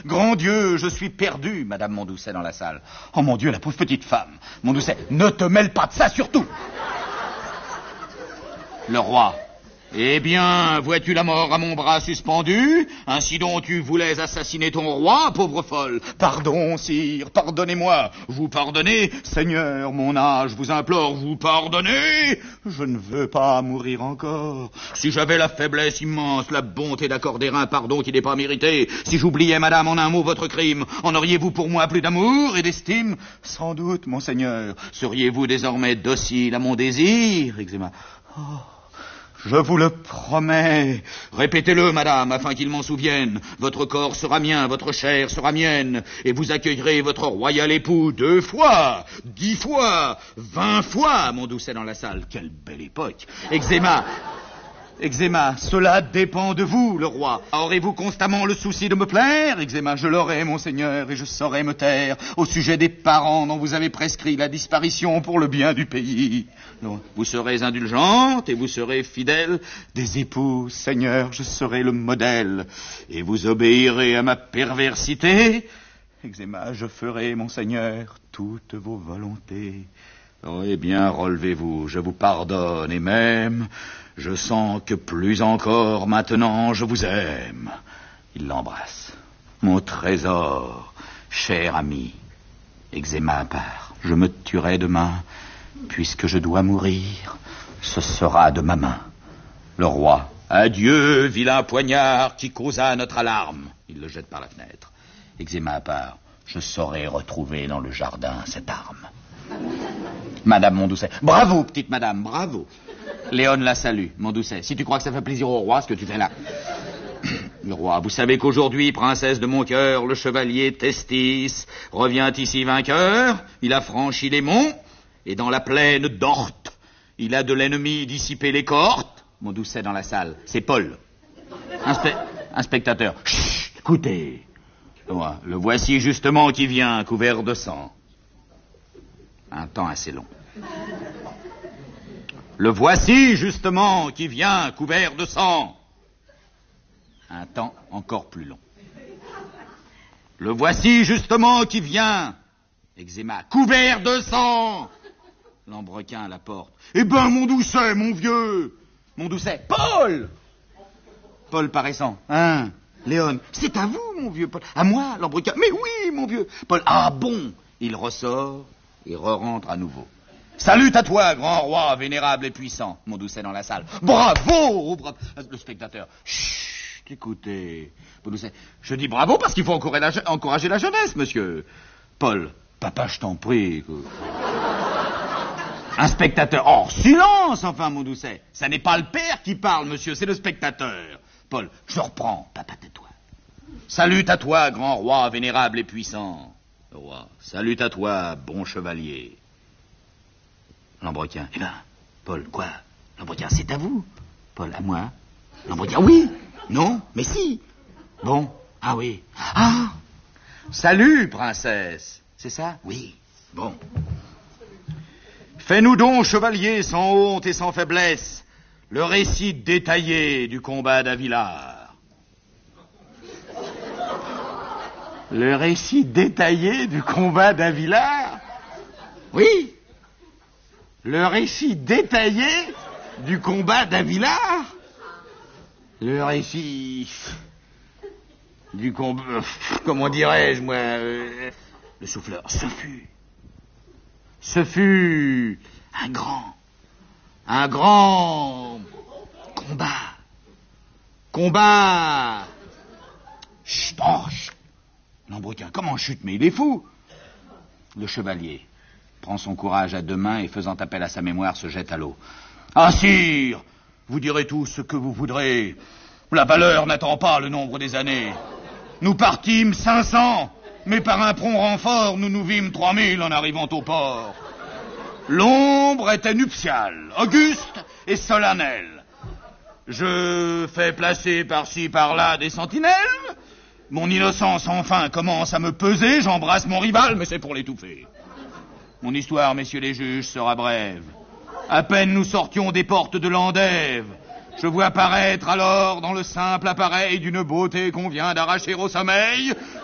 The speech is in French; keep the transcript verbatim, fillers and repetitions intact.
Grand Dieu, je suis perdu, Madame Mondoucet dans la salle. Oh mon Dieu, la pauvre petite femme. Mondoucet, ne te mêle pas de ça surtout. Le roi. Eh bien, vois-tu la mort à mon bras suspendu? Ainsi donc tu voulais assassiner ton roi, pauvre folle. Pardon, sire, pardonnez-moi. Vous pardonnez? Seigneur, mon âge vous implore, vous pardonnez? Je ne veux pas mourir encore. Si j'avais la faiblesse immense, la bonté d'accorder un pardon qui n'est pas mérité, si j'oubliais, madame, en un mot votre crime, en auriez-vous pour moi plus d'amour et d'estime? Sans doute, monseigneur. Seriez-vous désormais docile à mon désir? Eczéma. Oh. Je vous le promets. Répétez-le, madame, afin qu'il m'en souvienne. Votre corps sera mien, votre chair sera mienne, et vous accueillerez votre royal époux deux fois, dix fois, vingt fois, Mondoucet dans la salle. Quelle belle époque. Eczéma. Eczéma, cela dépend de vous, le roi. Aurez-vous constamment le souci de me plaire? Eczéma, je l'aurai, monseigneur, et je saurai me taire au sujet des parents dont vous avez prescrit la disparition pour le bien du pays. Non, vous serez indulgente et vous serez fidèle. Des épouses, seigneur, je serai le modèle, et vous obéirez à ma perversité. Eczéma, je ferai, monseigneur, toutes vos volontés. Oh, eh bien, relevez-vous, je vous pardonne, et même, je sens que plus encore maintenant je vous aime. Il l'embrasse. Mon trésor, cher ami. Eczéma à part, je me tuerai demain, puisque je dois mourir, ce sera de ma main. Le roi, adieu, vilain poignard qui causa notre alarme. Il le jette par la fenêtre. Eczéma à part, je saurai retrouver dans le jardin cette arme. Madame Mondoucet. Bravo, petite madame, bravo. Léon la salue. Mondoucet, si tu crois que ça fait plaisir au roi, ce que tu fais là. Le roi, vous savez qu'aujourd'hui, princesse de mon cœur, le chevalier Testis revient ici vainqueur. Il a franchi les monts, et dans la plaine d'Orte, il a de l'ennemi dissipé les cohortes. Mondoucet dans la salle. C'est Paul. Un, spe- un spectateur. Chut, écoutez. Moi, le voici justement qui vient, couvert de sang. Un temps assez long. Le voici, justement, qui vient, couvert de sang. Un temps encore plus long. Le voici, justement, qui vient. Eczéma, couvert de sang. Lambrequin à la porte. Eh ben, Mondoucet, mon vieux. Mondoucet, Paul. Paul paraissant. Hein, Léon, c'est à vous, mon vieux Paul. À moi, Lambrequin. Mais oui, mon vieux. Paul, ah bon. Il ressort et re-rentre à nouveau. Salut à toi, grand roi, vénérable et puissant. Mondoucet dans la salle. Bravo, bravo. Le spectateur. Chut, écoutez. Mondoucet, je dis bravo parce qu'il faut encourager la, encourager la jeunesse, monsieur. Paul, papa, je t'en prie. Un spectateur. Oh, silence, enfin, Mondoucet. Ça n'est pas le père qui parle, monsieur, c'est le spectateur. Paul, je reprends. Papa, tais-toi. Salut à toi, grand roi, vénérable et puissant. Le roi, salut à toi, bon chevalier. Lambrequin, eh ben, Paul, quoi? Lambrequin, c'est à vous. Paul, à moi. Lambrequin, oui. Non, mais si. Bon, ah oui. Ah, salut, princesse. C'est ça? Oui. Bon. Fais-nous donc, chevalier, sans honte et sans faiblesse, le récit détaillé du combat d'Avillard. Le récit détaillé du combat d'Avillard? Oui. Le récit détaillé du combat d'Avillard? Le récit du combat... Comment dirais-je, moi... Euh, le souffleur. Ce fut... Ce fut... un grand... Un grand... combat. Combat... Chut, oh, chut. Lambrequin, comment chute, mais il est fou. Le chevalier prend son courage à deux mains et faisant appel à sa mémoire se jette à l'eau. Ah, sire, vous direz tout ce que vous voudrez. La valeur n'attend pas le nombre des années. Nous partîmes cinq cents, mais par un prompt renfort, nous nous vîmes trois mille en arrivant au port. L'ombre était nuptiale, auguste et solennelle. Je fais placer par-ci par-là des sentinelles. Mon innocence, enfin, commence à me peser. J'embrasse mon rival, mais c'est pour l'étouffer. Mon histoire, messieurs les juges, sera brève. À peine nous sortions des portes de l'Andève, je vois apparaître alors, dans le simple appareil d'une beauté qu'on vient d'arracher au sommeil,